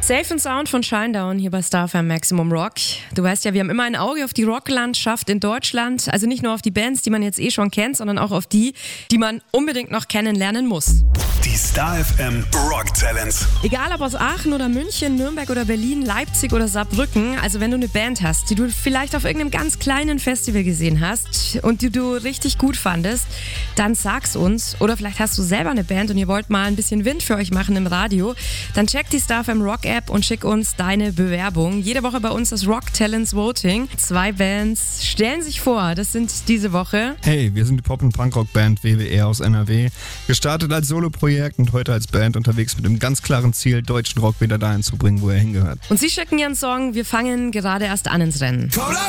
Safe and Sound von Shinedown hier bei StarFM Maximum Rock. Du weißt ja, wir haben immer ein Auge auf die Rocklandschaft in Deutschland. Also nicht nur auf die Bands, die man jetzt schon kennt, sondern auch auf die man unbedingt noch kennenlernen muss. Die StarFM Rock Talents. Egal ob aus Aachen oder München, Nürnberg oder Berlin, Leipzig oder Saarbrücken. Also wenn du eine Band hast, die du vielleicht auf irgendeinem ganz kleinen Festival gesehen hast und die du richtig gut fandest, dann sag's uns. Oder vielleicht hast du selber eine Band und ihr wollt mal ein bisschen Wind für euch machen im Radio. Dann check die StarFM Rock App und schick uns deine Bewerbung. Jede Woche bei uns das Rock Talents Voting. 2 Bands stellen sich vor. Das sind diese Woche. Hey, wir sind die Pop- und Punkrock-Band WWR aus NRW. Gestartet als Soloprojekt und heute als Band unterwegs mit dem ganz klaren Ziel, deutschen Rock wieder dahin zu bringen, wo er hingehört. Und sie schicken ihren Song. Wir fangen gerade erst an ins Rennen.